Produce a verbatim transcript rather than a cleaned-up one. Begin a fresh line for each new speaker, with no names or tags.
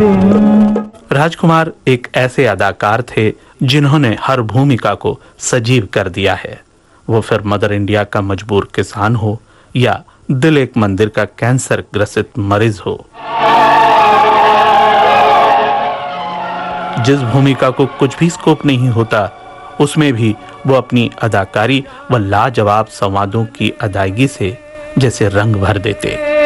दिन।
राजकुमार एक ऐसे अदाकार थे जिन्होंने हर भूमिका को सजीव कर दिया है, वो फिर मदर इंडिया का मजबूर किसान हो या दिल एक मंदिर का कैंसर ग्रसित मरीज हो। जिस भूमिका को कुछ भी स्कोप नहीं होता, उसमें भी वो अपनी अदाकारी व लाजवाब संवादों की अदायगी से जैसे रंग भर देते।